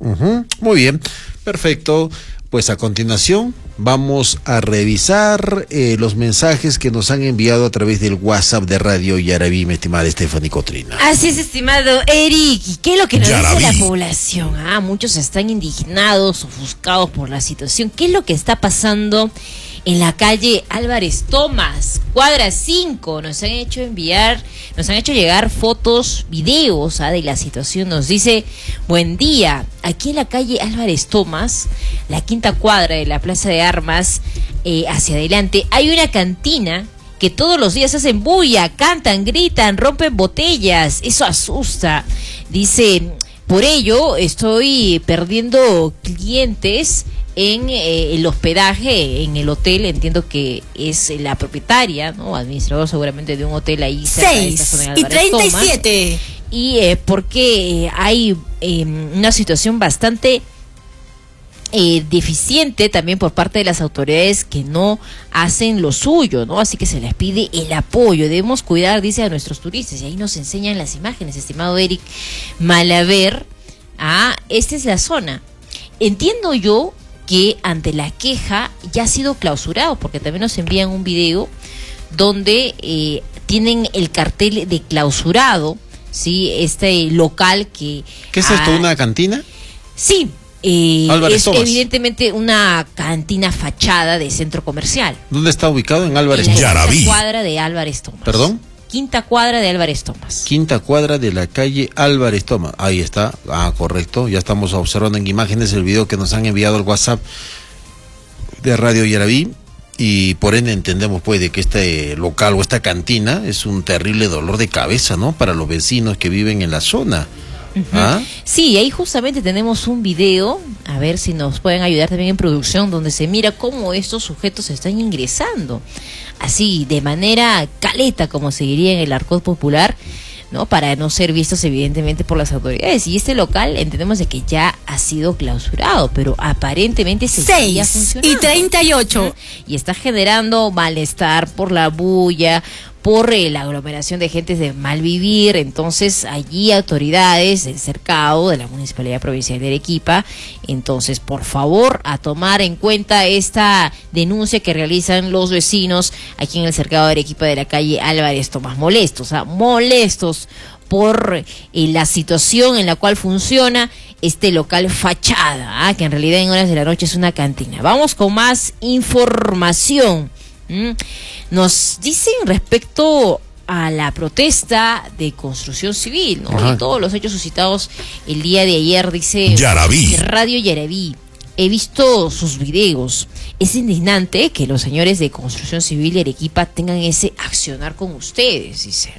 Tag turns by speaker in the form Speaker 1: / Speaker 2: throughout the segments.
Speaker 1: Muy bien, perfecto. Pues a continuación vamos a revisar los mensajes que nos han enviado a través del WhatsApp de Radio Yaraví, mi estimada Stephanie Cotrina.
Speaker 2: Así es, estimado Eric. ¿Y qué es lo que nos dice la población? Muchos están indignados, ofuscados por la situación. ¿Qué es lo que está pasando en la calle Álvarez Thomas, cuadra 5? Nos han hecho llegar fotos, videos de la situación. Nos dice: buen día, aquí en la calle Álvarez Thomas, la 5ª cuadra de la Plaza de Armas, hacia adelante, hay una cantina que todos los días hacen bulla, cantan, gritan, rompen botellas. Eso asusta. Dice: por ello estoy perdiendo clientes en el hospedaje, en el hotel. Entiendo que es la propietaria, ¿no? Administrador seguramente de un hotel ahí cerca de esta zona de Álvarez Thomas. 6:37. Y porque hay una situación bastante deficiente también por parte de las autoridades que no hacen lo suyo, ¿no? Así que se les pide el apoyo. Debemos cuidar, dice, a nuestros turistas. Y ahí nos enseñan las imágenes, estimado Eric Malaver. Esta es la zona. Entiendo yo que ante la queja ya ha sido clausurado, porque también nos envían un video donde tienen el cartel de clausurado, ¿sí? Este local que...
Speaker 1: ¿Qué es esto, una cantina?
Speaker 2: Sí,
Speaker 1: Álvarez Thomas.
Speaker 2: Evidentemente una cantina fachada de centro comercial.
Speaker 1: ¿Dónde está ubicado? En Álvarez Thomas.
Speaker 2: En la 5ª cuadra de Álvarez Thomas.
Speaker 1: ¿Perdón?
Speaker 2: 5ª cuadra de Álvarez Thomas.
Speaker 1: 5ª cuadra de la calle Álvarez Thomas. Ahí está. Correcto. Ya estamos observando en imágenes el video que nos han enviado al WhatsApp de Radio Yaraví. Y por ende entendemos pues de que este local o esta cantina es un terrible dolor de cabeza, ¿no? Para los vecinos que viven en la zona.
Speaker 2: Sí, ahí justamente tenemos un video, a ver si nos pueden ayudar también en producción, donde se mira cómo estos sujetos están ingresando, así de manera caleta, como se diría en el argot popular, ¿no? Para no ser vistos evidentemente por las autoridades. Y este local entendemos de que ya ha sido clausurado, pero aparentemente se seguía funcionando. 6:38. Y está generando malestar por la bulla, por la aglomeración de gente de mal vivir. Entonces allí autoridades del cercado de la Municipalidad Provincial de Arequipa, entonces por favor a tomar en cuenta esta denuncia que realizan los vecinos aquí en el cercado de Arequipa de la calle Álvarez Thomas, molestos por la situación en la cual funciona este local fachada, que en realidad en horas de la noche es una cantina. Vamos con más información. Nos dicen respecto a la protesta de construcción civil, ¿no? Y todos los hechos suscitados el día de ayer, dice Radio Yaraví. He visto sus videos. Es indignante que los señores de Construcción Civil de Arequipa tengan ese accionar con ustedes, dice.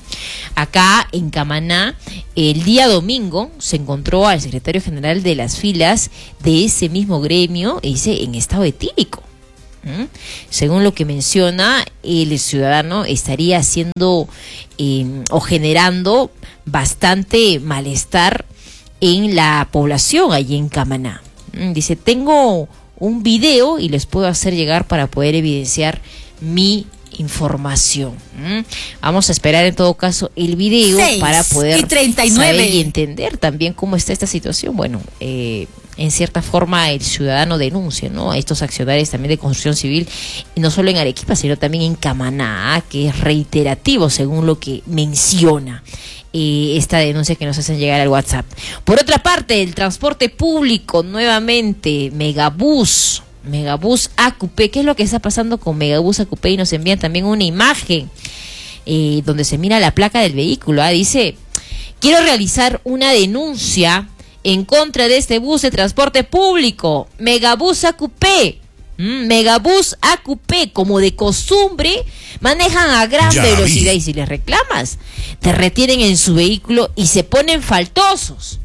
Speaker 2: Acá en Camaná, el día domingo, se encontró al secretario general de las filas de ese mismo gremio, dice, en estado etílico. Según lo que menciona, el ciudadano estaría haciendo o generando bastante malestar en la población allí en Camaná. Dice: tengo un video y les puedo hacer llegar para poder evidenciar mi información. Vamos a esperar en todo caso el video para poder saber y entender también cómo está esta situación. Bueno, en cierta forma el ciudadano denuncia, ¿no?, a estos accionarios también de construcción civil, y no solo en Arequipa, sino también en Camaná, que es reiterativo según lo que menciona esta denuncia que nos hacen llegar al WhatsApp. Por otra parte, el transporte público, nuevamente, Megabús AQP. ¿Qué es lo que está pasando con Megabús AQP? Y nos envían también una imagen donde se mira la placa del vehículo. Dice: quiero realizar una denuncia en contra de este bus de transporte público, Megabús AQP. Megabús AQP, como de costumbre, manejan a gran velocidad, y si les reclamas, te retienen en su vehículo y se ponen faltosos.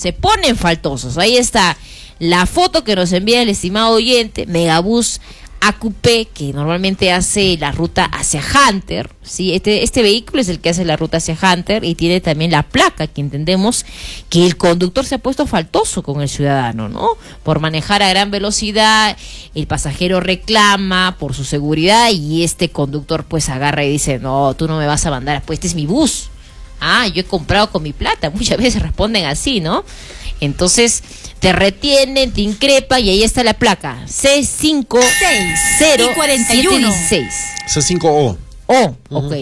Speaker 2: Ahí está la foto que nos envía el estimado oyente. Megabús AQP, que normalmente hace la ruta hacia Hunter, ¿sí? Este vehículo es el que hace la ruta hacia Hunter y tiene también la placa, que entendemos que el conductor se ha puesto faltoso con el ciudadano, ¿no? Por manejar a gran velocidad, el pasajero reclama por su seguridad y este conductor pues agarra y dice: no, tú no me vas a mandar, pues este es mi bus. Yo he comprado con mi plata. Muchas veces responden así, ¿no? Entonces te retienen, te increpan y ahí está la placa. C5O716.
Speaker 1: C5O.
Speaker 2: Ok.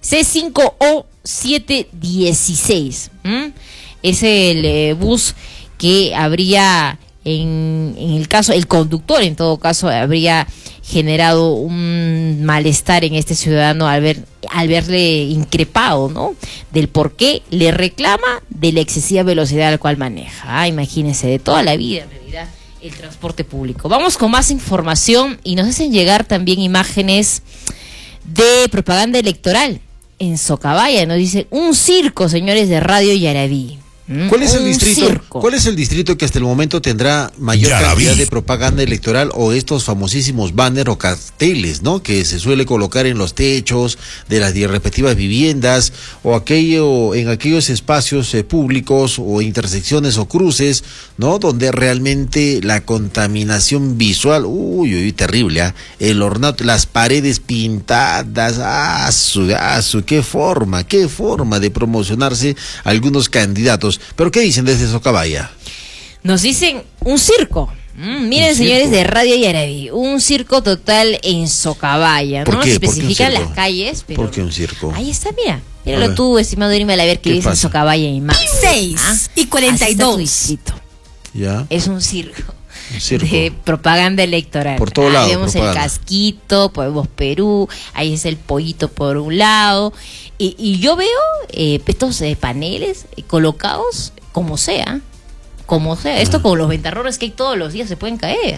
Speaker 2: C5O716. Es el bus que habría, en el caso, el conductor en todo caso, habría generado un malestar en este ciudadano al verle increpado, ¿no? Del por qué le reclama de la excesiva velocidad al cual maneja. Imagínense, de toda la vida en realidad el transporte público. Vamos con más información y nos hacen llegar también imágenes de propaganda electoral en Socabaya. Nos dice un circo, señores de Radio Yaraví.
Speaker 1: ¿Cuál es el distrito?
Speaker 2: Circo.
Speaker 1: ¿Cuál es el distrito que hasta el momento tendrá mayor cantidad de propaganda electoral o estos famosísimos banners o carteles, ¿no? Que se suele colocar en los techos de las respectivas viviendas o en aquellos espacios públicos o intersecciones o cruces, ¿no? Donde realmente la contaminación visual, terrible, el ornato, las paredes pintadas, qué forma de promocionarse algunos candidatos. ¿Pero qué dicen desde Socabaya?
Speaker 2: Nos dicen un circo. Miren, señores de Radio Yaraví, un circo total en Socabaya. No nos especifican las calles, pero...
Speaker 1: ¿Por qué un circo?
Speaker 2: Ahí está, míralo tú, estimado Irma, a ver qué dice en Socabaya y más.
Speaker 3: 6:42.
Speaker 1: ¿Ya?
Speaker 2: Es un circo de propaganda electoral.
Speaker 1: Por todo lado.
Speaker 2: Vemos el casquito, podemos Perú, ahí es el pollito por un lado. Y yo veo estos paneles colocados como sea. Esto con los ventarrones que hay todos los días se pueden caer.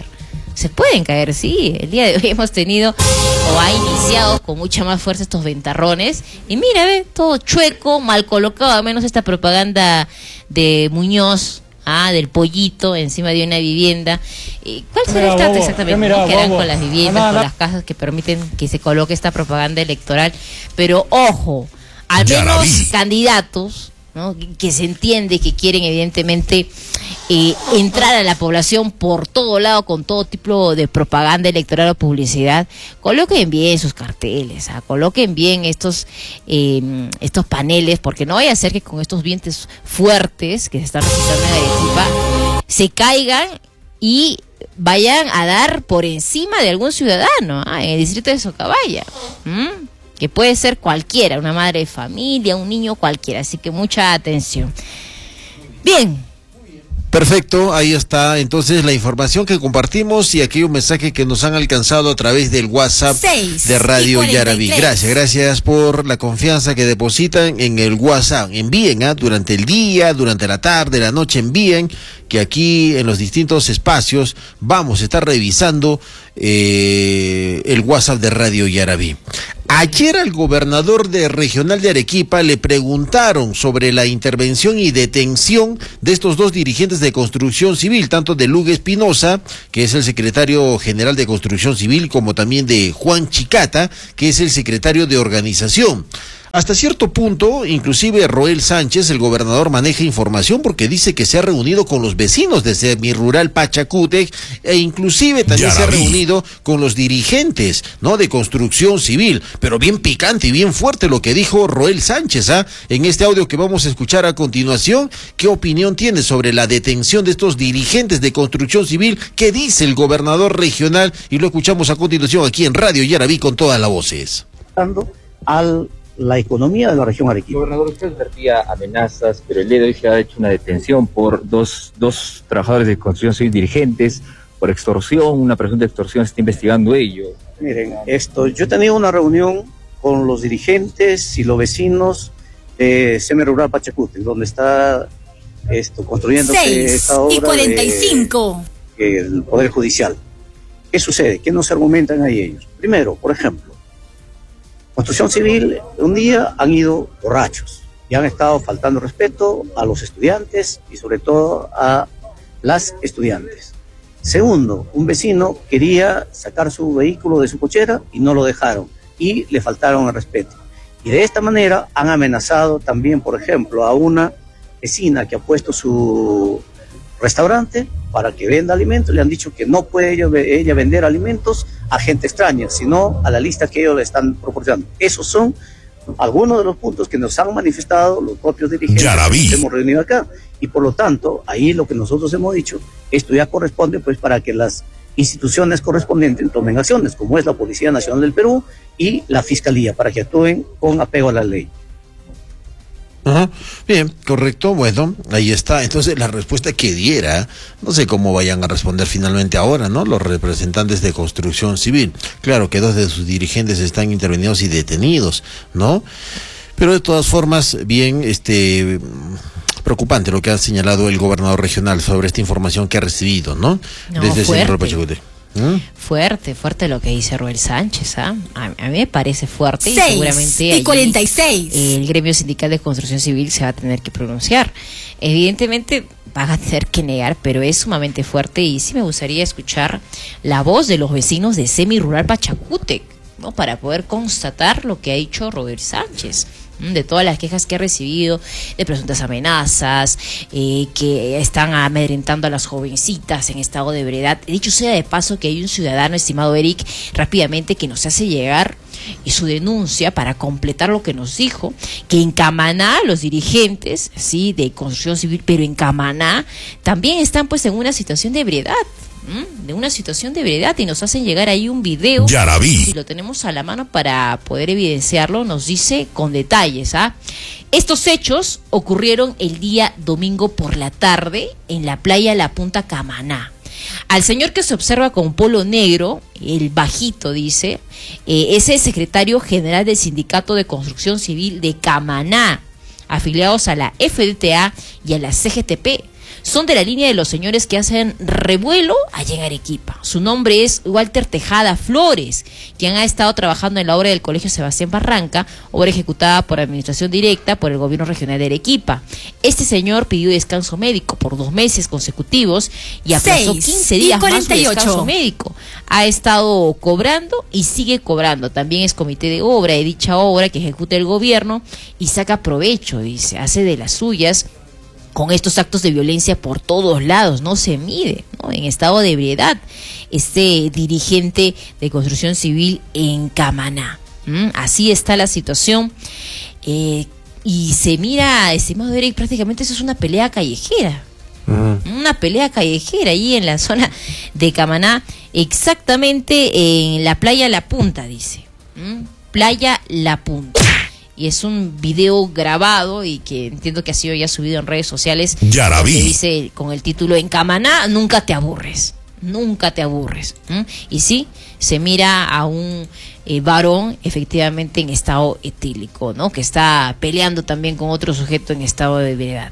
Speaker 2: Sí. El día de hoy hemos tenido o ha iniciado con mucha más fuerza estos ventarrones. Y mira, todo chueco, mal colocado, al menos esta propaganda de Muñoz. Del pollito encima de una vivienda. ¿Cuál será el trato exactamente? ¿No? Que harán con las viviendas, con las casas que permiten que se coloque esta propaganda electoral. Pero ojo, al menos candidatos, ¿no? Que se entiende que quieren evidentemente entrar a la población por todo lado con todo tipo de propaganda electoral o publicidad. Coloquen bien sus carteles, coloquen bien estos paneles, porque no vaya a ser que con estos vientos fuertes que se están registrando en Arequipa se caigan y vayan a dar por encima de algún ciudadano en el distrito de Socabaya. Que puede ser cualquiera, una madre de familia, un niño, cualquiera, así que mucha atención. Bien.
Speaker 1: Perfecto, ahí está entonces la información que compartimos y aquellos mensajes que nos han alcanzado a través del WhatsApp de Radio Yaraví. Gracias por la confianza que depositan en el WhatsApp. Envíen durante el día, durante la tarde, la noche, envíen, que aquí en los distintos espacios vamos a estar revisando el WhatsApp de Radio Yaraví. Ayer al gobernador regional de Arequipa le preguntaron sobre la intervención y detención de estos dos dirigentes de construcción civil, tanto de Lugue Espinosa, que es el secretario general de Construcción Civil, como también de Juan Chicata, que es el secretario de Organización. Hasta cierto punto, inclusive Roel Sánchez, el gobernador, maneja información porque dice que se ha reunido con los vecinos de Semirural Pachacútec e inclusive también se ha reunido con los dirigentes, ¿no?, de construcción civil. Pero bien picante y bien fuerte lo que dijo Roel Sánchez, en este audio que vamos a escuchar a continuación. ¿Qué opinión tiene sobre la detención de estos dirigentes de construcción civil? ¿Qué dice el gobernador regional? Y lo escuchamos a continuación aquí en Radio Yaraví con todas las voces.
Speaker 4: La economía de la región Arequipa.
Speaker 5: Gobernador, usted advertía amenazas, pero el día de hoy se ha hecho una detención por dos trabajadores de construcción civil dirigentes por extorsión, una presunta extorsión, se está investigando ello.
Speaker 4: Miren, yo he tenido una reunión con los dirigentes y los vecinos de Semirural Pachacútec, donde está construyéndose esta obra
Speaker 3: 6:45
Speaker 4: del Poder Judicial. ¿Qué sucede? ¿Qué nos argumentan ahí ellos? Primero, por ejemplo, Construcción Civil, un día han ido borrachos y han estado faltando respeto a los estudiantes y sobre todo a las estudiantes. Segundo, un vecino quería sacar su vehículo de su cochera y no lo dejaron y le faltaron el respeto. Y de esta manera han amenazado también, por ejemplo, a una vecina que ha puesto su restaurante para que venda alimentos. Le han dicho que no puede ella vender alimentos a gente extraña, sino a la lista que ellos le están proporcionando. Esos son algunos de los puntos que nos han manifestado los propios dirigentes que nos hemos reunido acá. Y por lo tanto, ahí lo que nosotros hemos dicho, esto ya corresponde pues para que las instituciones correspondientes tomen acciones, como es la Policía Nacional del Perú y la Fiscalía, para que actúen con apego a la ley.
Speaker 1: Ajá. Bien, correcto, bueno, ahí está. Entonces la respuesta que diera, no sé cómo vayan a responder finalmente ahora, ¿no? Los representantes de Construcción Civil. Claro que 2 de sus dirigentes están intervenidos y detenidos, ¿no? Pero de todas formas, bien, preocupante lo que ha señalado el gobernador regional sobre esta información que ha recibido, ¿no? Desde el centro Pachacute.
Speaker 2: Fuerte lo que dice Roel Sánchez, ¿ah? A mí me parece fuerte.
Speaker 3: 6
Speaker 2: y seguramente
Speaker 3: 46.
Speaker 2: El gremio sindical de construcción civil se va a tener que pronunciar. Evidentemente van a tener que negar, pero es sumamente fuerte y sí me gustaría escuchar la voz de los vecinos de semi-rural Pachacútec, ¿no? Para poder constatar lo que ha dicho Roel Sánchez, de todas las quejas que ha recibido, de presuntas amenazas, que están amedrentando a las jovencitas en estado de ebriedad. Dicho sea de paso que hay un ciudadano, estimado Eric, rápidamente que nos hace llegar su denuncia para completar lo que nos dijo, que en Camaná los dirigentes, sí, de construcción civil, pero en Camaná también están pues en una situación de ebriedad. Y nos hacen llegar ahí un video.
Speaker 6: Ya la vi.
Speaker 2: Si lo tenemos a la mano para poder evidenciarlo, nos dice con detalles, ¿ah? Estos hechos ocurrieron el día domingo por la tarde en la playa La Punta Camaná. Al señor que se observa con polo negro, el bajito dice, es el secretario general del Sindicato de Construcción Civil de Camaná, afiliados a la FDTA y a la CGTP. Son de la línea de los señores que hacen revuelo allá en Arequipa. Su nombre es Walter Tejada Flores, quien ha estado trabajando en la obra del Colegio Sebastián Barranca, obra ejecutada por administración directa por el gobierno regional de Arequipa. Este señor pidió descanso médico por 2 meses consecutivos y aplazó 15 días más su descanso médico. Ha estado cobrando y sigue cobrando. También es comité de obra de dicha obra que ejecuta el gobierno y saca provecho, dice, hace de las suyas con estos actos de violencia por todos lados, no se mide, ¿no? En estado de ebriedad, este dirigente de construcción civil en Camaná. Así está la situación. Y se mira, estimado Eric, prácticamente eso es una pelea callejera. Una pelea callejera ahí en la zona de Camaná, exactamente en la playa La Punta, dice. Playa La Punta. Y es un video grabado y que entiendo que ha sido ya subido en redes sociales.
Speaker 6: Ya la vi.
Speaker 2: Que dice con el título: en Camaná nunca te aburres. Nunca te aburres. Y sí, se mira a un varón efectivamente en estado etílico, ¿no? Que está peleando también con otro sujeto en estado de ebriedad.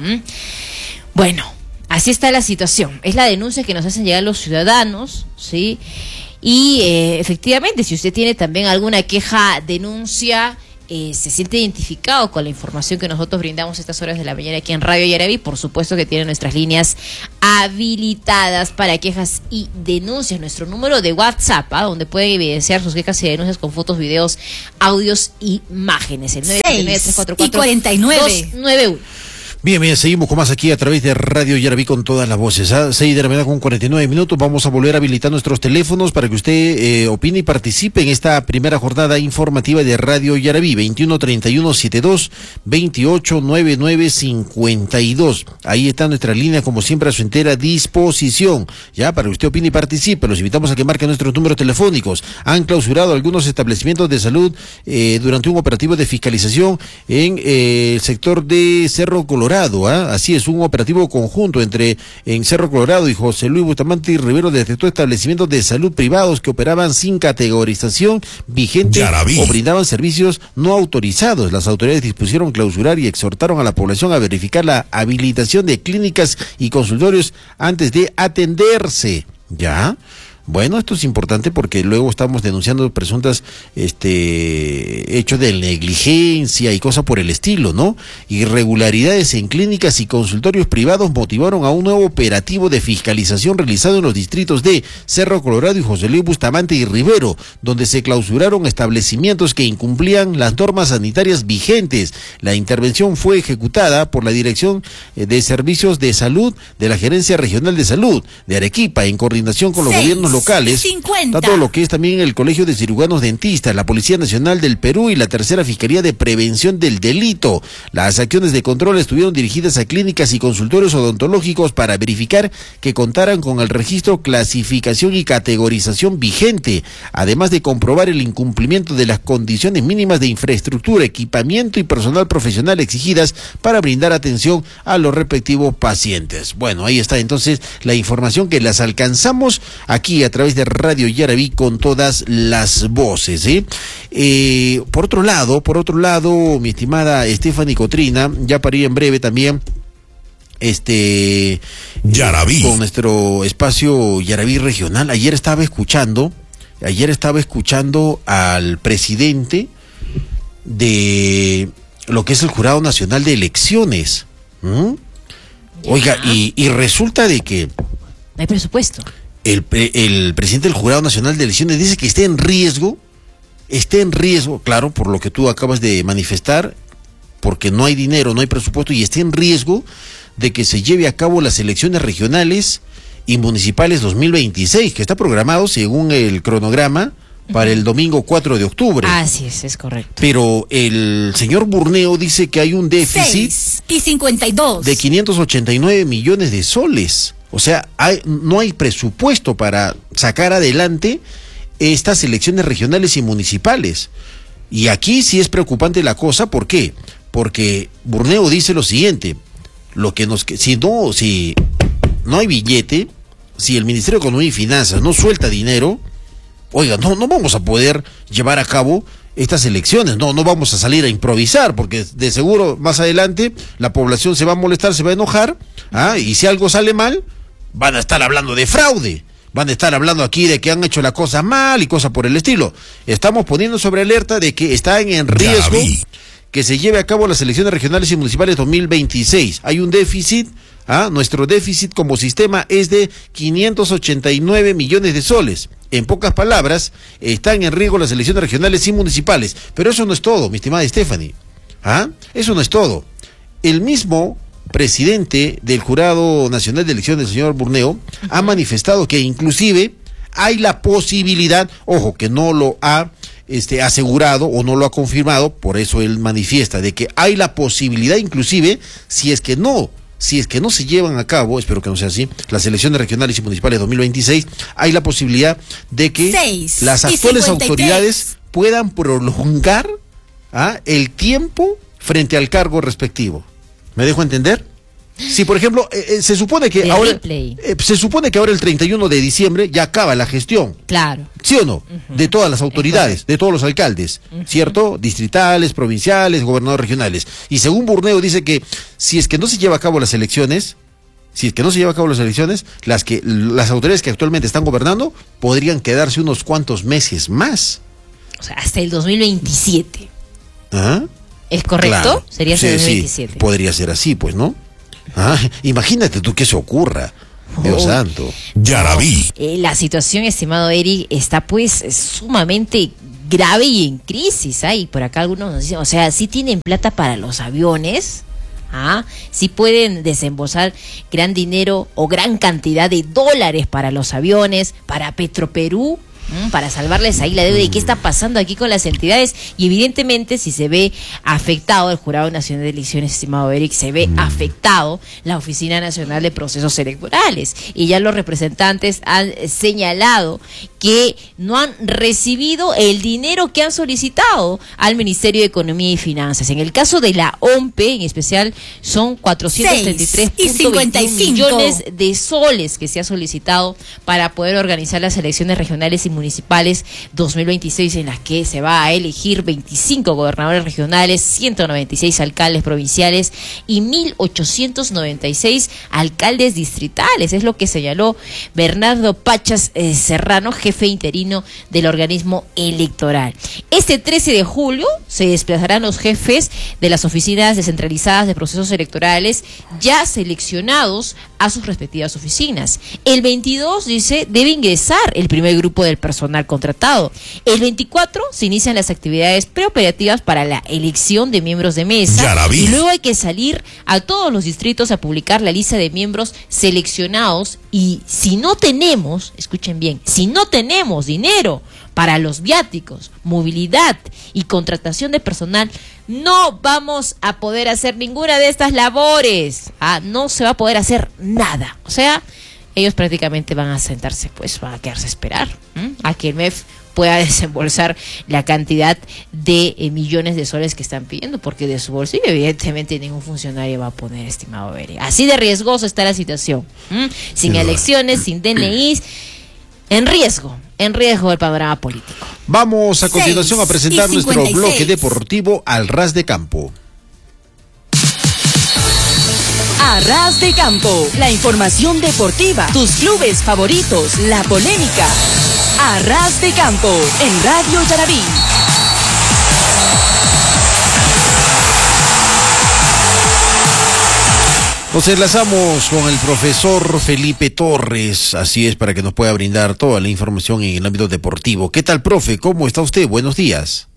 Speaker 2: Bueno, así está la situación. Es la denuncia que nos hacen llegar los ciudadanos, ¿sí? Y efectivamente, si usted tiene también alguna queja, denuncia, se siente identificado con la información que nosotros brindamos a estas horas de la mañana aquí en Radio Yaraví, por supuesto que tiene nuestras líneas habilitadas para quejas y denuncias, nuestro número de WhatsApp, donde pueden evidenciar sus quejas y denuncias con fotos, videos, audios y imágenes, el 979-344-291.
Speaker 1: Bien, seguimos con más aquí a través de Radio Yaraví con todas las voces. 6 de la mañana con 49 minutos. Vamos a volver a habilitar nuestros teléfonos para que usted opine y participe en esta primera jornada informativa de Radio Yaraví. 21-31-72-28-99-52. Ahí está nuestra línea, como siempre, a su entera disposición. Ya, para que usted opine y participe. Los invitamos a que marquen nuestros números telefónicos. Han clausurado algunos establecimientos de salud durante un operativo de fiscalización en el sector de Cerro Colorado. Así es, un operativo conjunto en Cerro Colorado y José Luis Bustamante y Rivero detectó establecimientos de salud privados que operaban sin categorización vigente o brindaban servicios no autorizados. Las autoridades dispusieron clausurar y exhortaron a la población a verificar la habilitación de clínicas y consultorios antes de atenderse. ¿Ya? Bueno, esto es importante porque luego estamos denunciando presuntas hechos de negligencia y cosas por el estilo, ¿no? Irregularidades en clínicas y consultorios privados motivaron a un nuevo operativo de fiscalización realizado en los distritos de Cerro Colorado y José Luis Bustamante y Rivero, donde se clausuraron establecimientos que incumplían las normas sanitarias vigentes. La intervención fue ejecutada por la Dirección de Servicios de Salud de la Gerencia Regional de Salud de Arequipa en coordinación con los gobiernos locales.
Speaker 3: 50.
Speaker 1: Está todo lo que es también el Colegio de Cirujanos Dentistas, la Policía Nacional del Perú y la Tercera Fiscalía de Prevención del Delito. Las acciones de control estuvieron dirigidas a clínicas y consultorios odontológicos para verificar que contaran con el registro, clasificación y categorización vigente, además de comprobar el incumplimiento de las condiciones mínimas de infraestructura, equipamiento y personal profesional exigidas para brindar atención a los respectivos pacientes. Bueno, ahí está entonces la información que las alcanzamos aquí a través de Radio Yaraví con todas las voces, ¿sí? Por otro lado, mi estimada Stephanie Cotrina, ya para ir en breve también,
Speaker 6: Yaraví.
Speaker 1: con nuestro espacio Yaraví regional. Ayer estaba escuchando al presidente de lo que es el Jurado Nacional de Elecciones. Oiga, y resulta de que
Speaker 2: no hay presupuesto.
Speaker 1: El presidente del Jurado Nacional de Elecciones dice que está en riesgo, claro, por lo que tú acabas de manifestar, porque no hay dinero, no hay presupuesto, y está en riesgo de que se lleve a cabo las elecciones regionales y municipales 2026, que está programado según el cronograma para el domingo 4 de octubre.
Speaker 2: Así es correcto.
Speaker 1: Pero el señor Burneo dice que hay un déficit
Speaker 3: 6:52
Speaker 1: de 589 millones de soles. O sea, no hay presupuesto para sacar adelante estas elecciones regionales y municipales. Y aquí sí es preocupante la cosa. ¿Por qué? Porque Burneo dice lo siguiente: si no hay billete, si el Ministerio de Economía y Finanzas no suelta dinero, oiga, no vamos a poder llevar a cabo estas elecciones, no vamos a salir a improvisar, porque de seguro más adelante la población se va a molestar, se va a enojar, y si algo sale mal, van a estar hablando de fraude, van a estar hablando aquí de que han hecho la cosa mal y cosas por el estilo. Estamos poniendo sobre alerta de que están en riesgo que se lleve a cabo las elecciones regionales y municipales 2026. Hay un déficit, nuestro déficit como sistema es de 589 millones de soles. En pocas palabras, están en riesgo las elecciones regionales y municipales. Pero eso no es todo, mi estimada Stephanie. Eso no es todo. El mismo presidente del Jurado Nacional de Elecciones, el señor Burneo, ha manifestado que inclusive hay la posibilidad, ojo, que no lo ha asegurado o no lo ha confirmado, por eso él manifiesta de que hay la posibilidad, inclusive, si es que no se llevan a cabo, espero que no sea así, las elecciones regionales y municipales 2026, hay la posibilidad de que las actuales autoridades puedan prolongar el tiempo frente al cargo respectivo. ¿Me dejo entender? Si, por ejemplo, se supone que ahora el 31 de diciembre ya acaba la gestión.
Speaker 2: Claro.
Speaker 1: ¿Sí o no? De todas las autoridades, de todos los alcaldes, ¿cierto? Distritales, provinciales, gobernadores regionales. Y según Burneo dice que si es que no se lleva a cabo las elecciones, las autoridades que actualmente están gobernando podrían quedarse unos cuantos meses más.
Speaker 2: O sea, hasta el 2027. ¿Es correcto?
Speaker 1: Claro.
Speaker 2: Sería hasta el 2027.
Speaker 1: Sí, podría ser así, pues, ¿no? Imagínate tú que eso ocurra. Dios santo.
Speaker 6: Yaraví.
Speaker 2: La situación, estimado Eric, está pues sumamente grave y en crisis. Y por acá algunos nos dicen, o sea, sí tienen plata para los aviones, sí pueden desembolsar gran dinero o gran cantidad de dólares para los aviones, para Petroperú, para salvarles ahí la deuda. ¿Y qué está pasando aquí con las entidades? Y evidentemente, si se ve afectado el Jurado Nacional de Elecciones, estimado Eric, se ve afectado la Oficina Nacional de Procesos Electorales, y ya los representantes han señalado que no han recibido el dinero que han solicitado al Ministerio de Economía y Finanzas. En el caso de la OMPE, en especial, son 433.21 millones de soles que se ha solicitado para poder organizar las elecciones regionales y municipales 2026, en las que se va a elegir 25 gobernadores regionales, 196 alcaldes provinciales y 1.896 alcaldes distritales. Es lo que señaló Bernardo Pachas Serrano, jefe interino del organismo electoral. Este 13 de julio se desplazarán los jefes de las oficinas descentralizadas de procesos electorales ya seleccionados a sus respectivas oficinas. El 22, dice, debe ingresar el primer grupo del personal contratado. El 24 se inician las actividades preoperativas para la elección de miembros de mesa y luego hay que salir a todos los distritos a publicar la lista de miembros seleccionados y si no tenemos, escuchen bien, si no tenemos dinero para los viáticos, movilidad y contratación de personal, no vamos a poder hacer ninguna de estas labores. No se va a poder hacer nada. O sea, ellos prácticamente van a sentarse, pues van a quedarse a esperar a que el MEF pueda desembolsar la cantidad de millones de soles que están pidiendo, porque de su bolsillo evidentemente ningún funcionario va a poner, estimado Bere. Así de riesgoso está la situación. Sin elecciones, sin DNIs, en riesgo el panorama político.
Speaker 1: Vamos a continuación a presentar nuestro bloque deportivo Al Ras de Campo.
Speaker 3: A Ras de Campo, la información deportiva, tus clubes favoritos, la polémica. A Ras de Campo, en Radio Yarabí.
Speaker 1: Nos enlazamos con el profesor Felipe Torres, así es, para que nos pueda brindar toda la información en el ámbito deportivo. ¿Qué tal, profe? ¿Cómo está usted? Buenos días.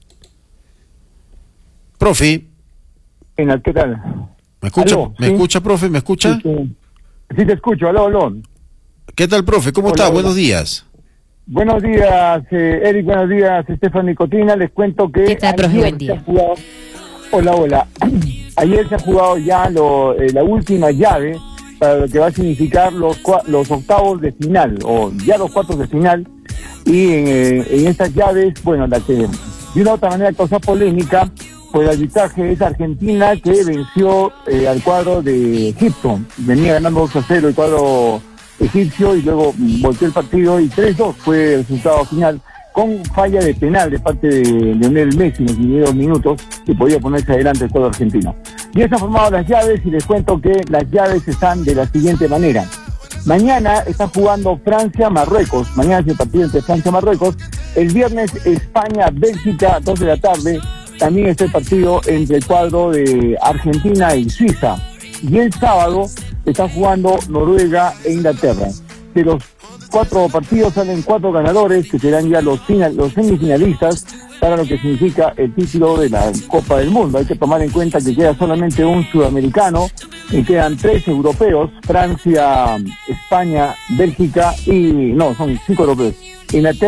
Speaker 1: Profe.
Speaker 7: ¿Qué tal?
Speaker 1: ¿Me escucha?
Speaker 7: ¿Aló?
Speaker 1: ¿Me escucha, profe? ¿Me escucha?
Speaker 7: Sí, te escucho. Aló.
Speaker 1: ¿Qué tal, profe? ¿Cómo está? Buenos días.
Speaker 7: Buenos días, Eric. Buenos días, Estefan Cotina. Les cuento que...
Speaker 2: ¿Qué tal, profe? Buen día.
Speaker 7: Hola. Ayer se ha jugado ya la última llave para lo que va a significar los octavos de final, o ya los cuartos de final. Y en estas llaves, bueno, la que de una u otra manera causa polémica, pues el arbitraje es Argentina, que venció al cuadro de Egipto. Venía ganando 2-0 el cuadro egipcio y luego volteó el partido y 3-2 fue el resultado final, con falla de penal de parte de Lionel Messi en los primeros minutos, que podía ponerse adelante el cuadro argentino. Ya se han formado las llaves y les cuento que las llaves están de la siguiente manera. Mañana está jugando Francia-Marruecos. Mañana es el partido entre Francia y Marruecos. El viernes España-Bélgica, 2 de la tarde. También está el partido entre el cuadro de Argentina y Suiza. Y el sábado está jugando Noruega e Inglaterra. De los 4 partidos salen 4 ganadores, que serán ya los semifinalistas para lo que significa el título de la Copa del Mundo. Hay que tomar en cuenta que queda solamente un sudamericano y quedan 3 europeos: Francia, España, Bélgica y... no, son 5 europeos. Inglaterra